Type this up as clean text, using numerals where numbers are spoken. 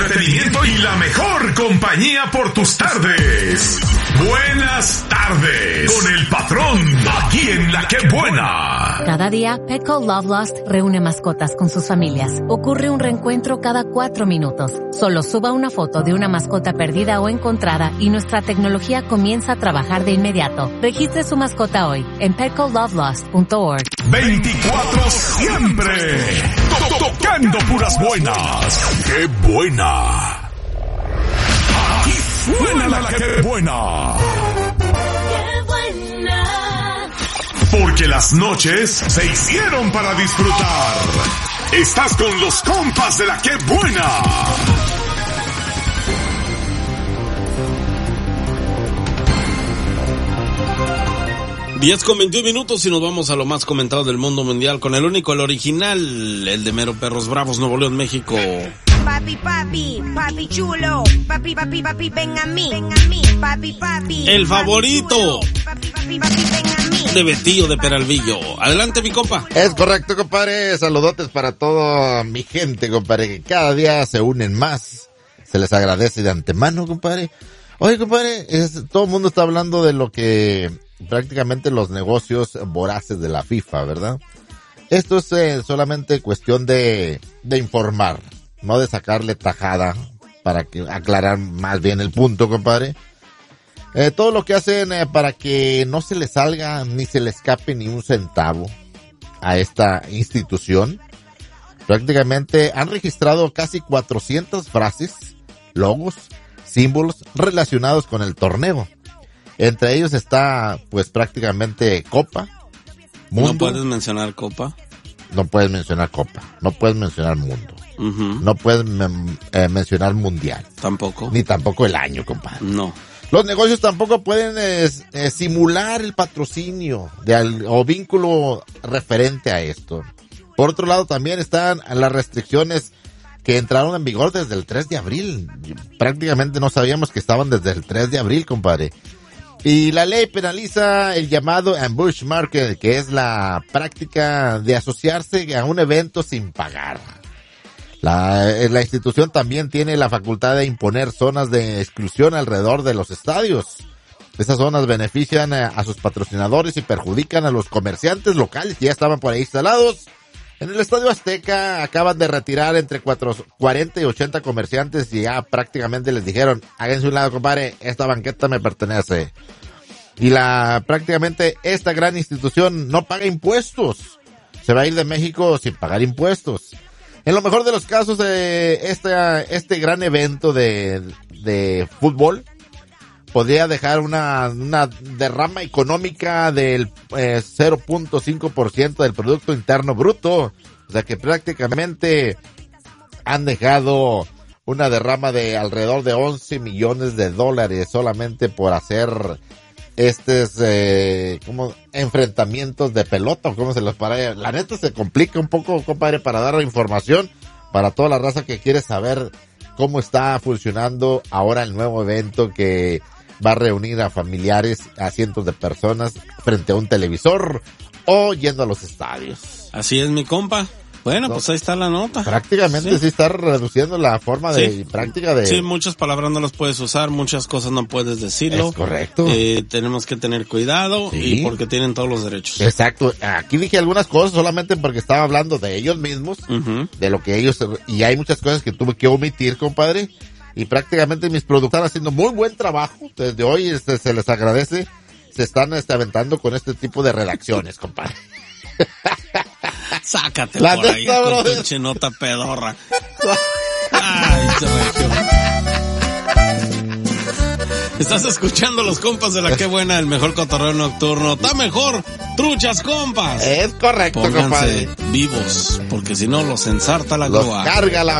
entretenimiento y la mejor compañía por tus tardes. Buenas tardes con el patrón, aquí en La Que Buena. Cada día, Petco Love Lost reúne mascotas con sus familias. Ocurre un reencuentro cada 4 minutos. Solo suba una foto de una mascota perdida o encontrada y nuestra tecnología comienza a trabajar de inmediato. Registre su mascota hoy en petcolovelost.org. 24 siempre. Tocando puras buenas. ¡Qué buena! Aquí suena La Que Buena. ¡Qué buena! Porque las noches se hicieron para disfrutar. Estás con los compas de La Que Buena. 10:21 y nos vamos a lo más comentado del mundo mundial con el único, el original, el de Mero Perros Bravos, Nuevo León, México. Papi, papi, papi chulo, papi, papi, papi, ven a mí, papi, papi. El favorito papi, papi, papi, ven a mí. de Betillo de Peralvillo. Adelante, mi compa. Es correcto, compadre. Saludotes para toda mi gente, compadre, que cada día se unen más. Se les agradece de antemano, compadre. Oye, compadre, todo el mundo está hablando de lo que prácticamente los negocios voraces de la FIFA, ¿verdad? Esto es solamente cuestión de informar, no de sacarle tajada, para que aclarar más bien el punto, compadre. Todo lo que hacen para que no se le salga ni se le escape ni un centavo a esta institución. Prácticamente han registrado casi 400 frases, logos, símbolos relacionados con el torneo. Entre ellos está, pues, prácticamente Copa, Mundo. ¿No puedes mencionar Copa? No puedes mencionar Copa, no puedes mencionar Mundo, no puedes mencionar Mundial. Tampoco. Ni tampoco el año, compadre. No. Los negocios tampoco pueden simular el patrocinio o vínculo referente a esto. Por otro lado, también están las restricciones que entraron en vigor desde el 3 de abril. Prácticamente no sabíamos que estaban desde el 3 de abril, compadre. Y la ley penaliza el llamado ambush market, que es la práctica de asociarse a un evento sin pagar. La institución también tiene la facultad de imponer zonas de exclusión alrededor de los estadios. Estas zonas benefician a sus patrocinadores y perjudican a los comerciantes locales que ya estaban por ahí instalados. En el Estadio Azteca acaban de retirar entre 40 y 80 comerciantes y ya prácticamente les dijeron, háganse un lado, compadre, esta banqueta me pertenece. Y prácticamente esta gran institución no paga impuestos. Se va a ir de México sin pagar impuestos. En lo mejor de los casos, este gran evento de fútbol podría dejar una derrama económica del 0.5% del Producto Interno Bruto. O sea que prácticamente han dejado una derrama de alrededor de $11 millones solamente por hacer como enfrentamientos de pelota, o cómo se los para. La neta se complica un poco, compadre, para dar la información para toda la raza que quiere saber cómo está funcionando ahora el nuevo evento que va a reunir a familiares, a cientos de personas frente a un televisor o yendo a los estadios. Así es, mi compa. Bueno, pues ahí está la nota. Prácticamente sí está reduciendo la forma de práctica de... Sí, muchas palabras no las puedes usar, muchas cosas no puedes decirlo. Es correcto. Tenemos que tener cuidado, sí, y porque tienen todos los derechos. Exacto. Aquí dije algunas cosas solamente porque estaba hablando de ellos mismos, de lo que ellos... Y hay muchas cosas que tuve que omitir, compadre. Y prácticamente mis productores están haciendo muy buen trabajo. Desde hoy se les agradece. Se están aventando con este tipo de redacciones, compadre. Sácate la por ahí neta, con pinche nota pedorra. Ay, estás escuchando los compas de La Que Buena, el mejor cotorreo nocturno. Está mejor, truchas compas. Es correcto, pónganse compadre. vivos, porque si no los ensarta la grúa. Los carga la